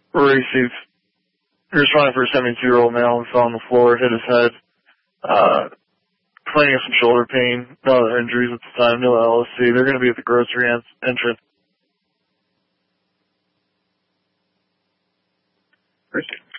Received. He was responding for a 72-year-old male who fell on the floor, hit his head, complaining of some shoulder pain, no other injuries at the time, no LSC. They're going to be at the grocery entrance. Received.